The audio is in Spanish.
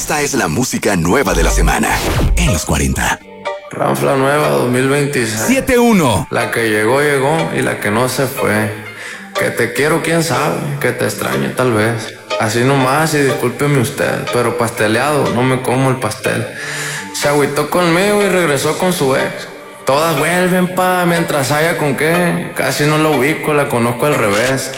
Esta es la música nueva de la semana en los 40. Ranfla nueva 2026. 7-1. La que llegó, llegó y la que no se fue. Que te quiero, quién sabe, que te extrañe tal vez. Así nomás y discúlpeme usted, pero pasteleado, no me como el pastel. Se agüitó conmigo y regresó con su ex. Todas vuelven mientras haya con qué. Casi no la ubico, la conozco al revés.